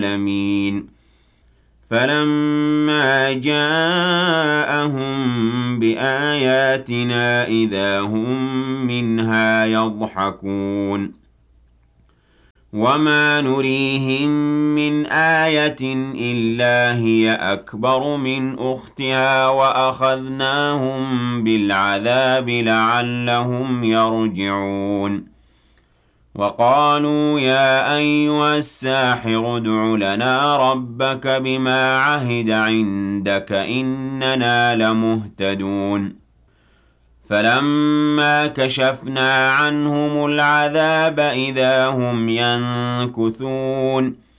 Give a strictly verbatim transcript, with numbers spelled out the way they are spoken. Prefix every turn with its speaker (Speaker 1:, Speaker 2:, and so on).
Speaker 1: العالمين فَلَمَّا جَاءَهُم بِآيَاتِنَا إِذَا هُم مِّنْهَا يَضْحَكُونَ وَمَا نُرِيهِم مِّنْ آيَةٍ إِلَّا هِيَ أَكْبَرُ مِنْ أُخْتِهَا وَأَخَذْنَاهُم بِالْعَذَابِ لَعَلَّهُمْ يَرْجِعُونَ وَقَالُوا يَا أَيُّهَ السَّاحِرُ ادْعُ لَنَا رَبَّكَ بِمَا عَهِدَ عِندَكَ إِنَّنَا لَمُهْتَدُونَ فَلَمَّا كَشَفْنَا عَنْهُمُ الْعَذَابَ إِذَا هُمْ يَنكُثُونَ